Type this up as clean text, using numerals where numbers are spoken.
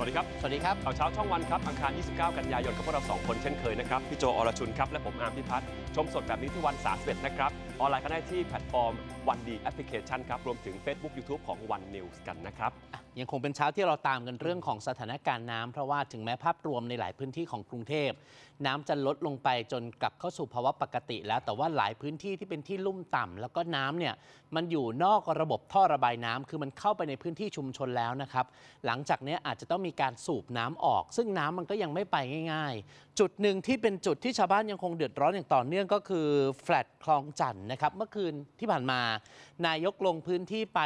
วัสดีครับสวัสดีครับข่าวเช้าช่องวันครับอังคาร29กันยายนกับพวกเรา2คนเช่นเคยนะครับพี่โจอรชุนครับและผมอาร์มพิพัฒน์ชมสดแบบนี้ที่วัน31นะครับออนไลน์ก็ได้ที่แพลตฟอร์มวันดีแอปพลิเคชันครับรวมถึง Facebook YouTube ของ One News กันนะครับยังคงเป็นเช้าที่เราตามกันเรื่องของสถานการณ์น้ำเพราะว่าถึงแม้ภาพรวมในหลายพื้นที่ของกรุงเทพน้ำจะลดลงไปจนกลับเข้าสู่ภาวะปกติแล้วแต่ว่าหลายพื้นที่ที่เป็นที่ลุ่มต่ำแล้วก็น้ำเนี่ยมันอยู่นอกระบบท่อระบายน้ำคือมันเข้าไปในพื้นที่ชุมชนแล้วนะครับหลังจากนี้อาจจะต้องมีการสูบน้ำออกซึ่งน้ำมันก็ยังไม่ไปง่ายๆจุดหนึ่งที่เป็นจุดที่ชาวบ้านยังคงเดือดร้อนอย่างต่อเนื่องก็คือแฟลตคลองจันทน์นะครับเมื่อคืนที่ผ่านมานายกลงพื้นที่ไป